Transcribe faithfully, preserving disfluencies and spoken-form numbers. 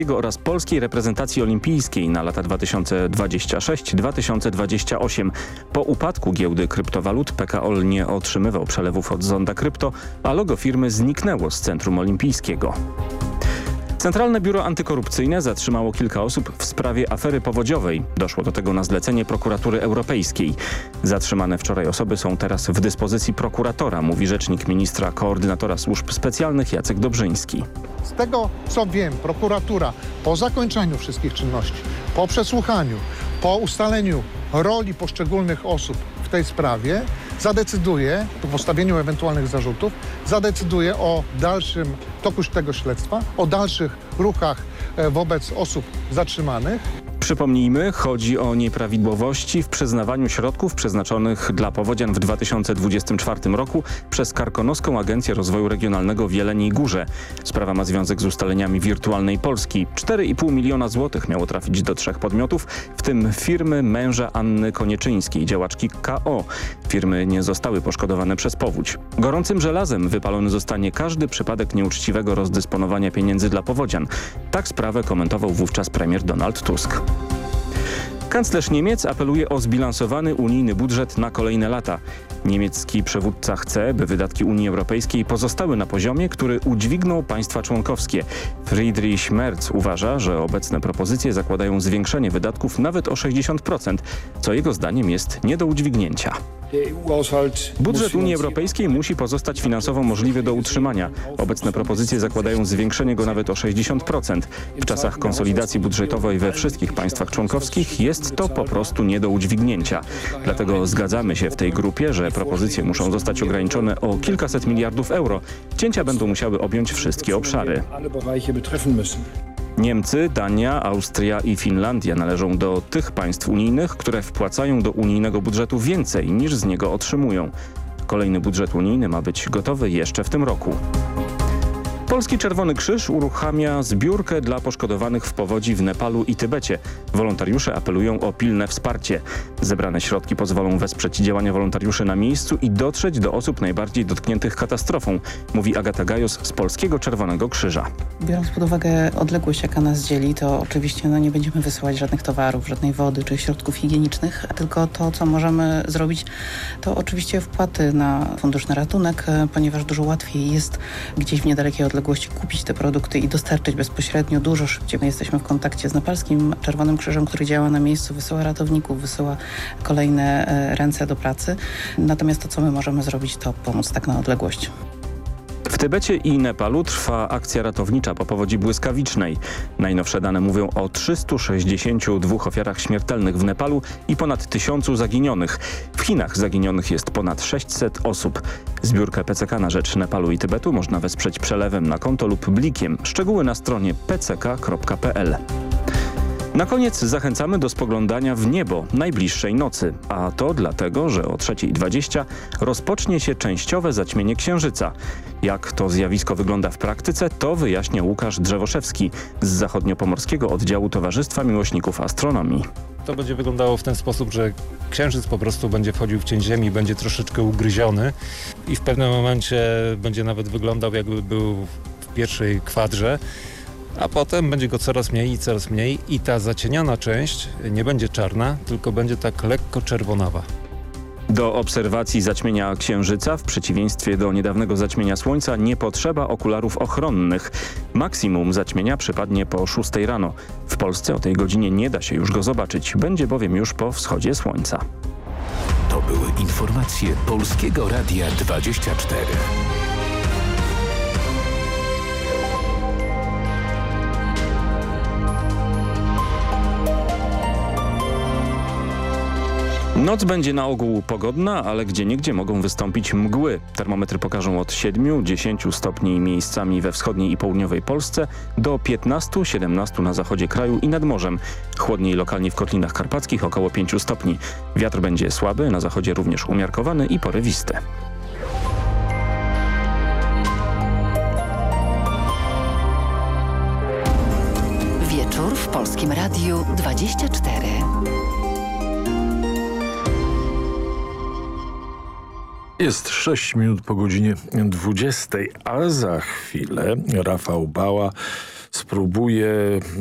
oraz polskiej reprezentacji olimpijskiej na lata dwa tysiące dwudziesty szósty do dwa tysiące dwudziestego ósmego. Po upadku giełdy kryptowalut P K O L nie otrzymywał przelewów od Zonda Krypto, a logo firmy zniknęło z Centrum Olimpijskiego. Centralne Biuro Antykorupcyjne zatrzymało kilka osób w sprawie afery powodziowej. Doszło do tego na zlecenie Prokuratury Europejskiej. Zatrzymane wczoraj osoby są teraz w dyspozycji prokuratora, mówi rzecznik ministra koordynatora służb specjalnych Jacek Dobrzyński. Z tego, co wiem, prokuratura po zakończeniu wszystkich czynności, po przesłuchaniu, po ustaleniu roli poszczególnych osób w tej sprawie zadecyduje, po postawieniu ewentualnych zarzutów, zadecyduje o dalszym toku tego śledztwa, o dalszych ruchach wobec osób zatrzymanych. Przypomnijmy, chodzi o nieprawidłowości w przyznawaniu środków przeznaczonych dla powodzian w dwa tysiące dwudziestym czwartym roku przez Karkonoską Agencję Rozwoju Regionalnego w Jeleniej Górze. Sprawa ma związek z ustaleniami Wirtualnej Polski. cztery i pół miliona złotych miało trafić do trzech podmiotów, w tym firmy męża Anny Konieczyńskiej, działaczki K O. Firmy nie zostały poszkodowane przez powódź. Gorącym żelazem wypalony zostanie każdy przypadek nieuczciwego rozdysponowania pieniędzy dla powodzian. Tak sprawę komentował wówczas premier Donald Tusk. Kanclerz Niemiec apeluje o zbilansowany unijny budżet na kolejne lata. Niemiecki przywódca chce, by wydatki Unii Europejskiej pozostały na poziomie, który udźwigną państwa członkowskie. Friedrich Merz uważa, że obecne propozycje zakładają zwiększenie wydatków nawet o sześćdziesiąt procent, co jego zdaniem jest nie do udźwignięcia. Budżet Unii Europejskiej musi pozostać finansowo możliwy do utrzymania. Obecne propozycje zakładają zwiększenie go nawet o sześćdziesiąt procent. W czasach konsolidacji budżetowej we wszystkich państwach członkowskich jest to po prostu nie do udźwignięcia. Dlatego zgadzamy się w tej grupie, że propozycje muszą zostać ograniczone o kilkaset miliardów euro. Cięcia będą musiały objąć wszystkie obszary. Niemcy, Dania, Austria i Finlandia należą do tych państw unijnych, które wpłacają do unijnego budżetu więcej niż z niego otrzymują. Kolejny budżet unijny ma być gotowy jeszcze w tym roku. Polski Czerwony Krzyż uruchamia zbiórkę dla poszkodowanych w powodzi w Nepalu i Tybecie. Wolontariusze apelują o pilne wsparcie. Zebrane środki pozwolą wesprzeć działania wolontariuszy na miejscu i dotrzeć do osób najbardziej dotkniętych katastrofą, mówi Agata Gajos z Polskiego Czerwonego Krzyża. Biorąc pod uwagę odległość, jaka nas dzieli, to oczywiście no, nie będziemy wysyłać żadnych towarów, żadnej wody czy środków higienicznych, tylko to, co możemy zrobić, to oczywiście wpłaty na fundusz na ratunek, ponieważ dużo łatwiej jest gdzieś w niedalekiej odległości kupić te produkty i dostarczyć bezpośrednio, dużo szybciej. My jesteśmy w kontakcie z Nepalskim Czerwonym Krzyżem, który działa na miejscu, wysyła ratowników, wysyła kolejne ręce do pracy. Natomiast to, co my możemy zrobić, to pomóc tak na odległość. W Tybecie i Nepalu trwa akcja ratownicza po powodzi błyskawicznej. Najnowsze dane mówią o trzystu sześćdziesięciu dwóch ofiarach śmiertelnych w Nepalu i ponad tysiącu zaginionych. W Chinach zaginionych jest ponad sześćset osób. Zbiórkę P C K na rzecz Nepalu i Tybetu można wesprzeć przelewem na konto lub blikiem. Szczegóły na stronie p c k kropka p l. Na koniec zachęcamy do spoglądania w niebo najbliższej nocy, a to dlatego, że o trzeciej dwadzieścia rozpocznie się częściowe zaćmienie Księżyca. Jak to zjawisko wygląda w praktyce, to wyjaśnia Łukasz Drzewoszewski z zachodniopomorskiego oddziału Towarzystwa Miłośników Astronomii. To będzie wyglądało w ten sposób, że Księżyc po prostu będzie wchodził w cień Ziemi, będzie troszeczkę ugryziony i w pewnym momencie będzie nawet wyglądał, jakby był w pierwszej kwadrze. A potem będzie go coraz mniej i coraz mniej i ta zacieniona część nie będzie czarna, tylko będzie tak lekko czerwonawa. Do obserwacji zaćmienia Księżyca, w przeciwieństwie do niedawnego zaćmienia Słońca, nie potrzeba okularów ochronnych. Maksimum zaćmienia przypadnie po szóstej rano. W Polsce o tej godzinie nie da się już go zobaczyć, będzie bowiem już po wschodzie słońca. To były informacje Polskiego Radia dwadzieścia cztery. Noc będzie na ogół pogodna, ale gdzieniegdzie mogą wystąpić mgły. Termometry pokażą od siedmiu do dziesięciu stopni miejscami we wschodniej i południowej Polsce do piętnastu do siedemnastu na zachodzie kraju i nad morzem. Chłodniej lokalnie w Kotlinach Karpackich około pięciu stopni. Wiatr będzie słaby, na zachodzie również umiarkowany i porywisty. Wieczór w Polskim Radiu dwadzieścia cztery. Jest sześć minut po godzinie dwudziestej, a za chwilę Rafał Bała z próbuje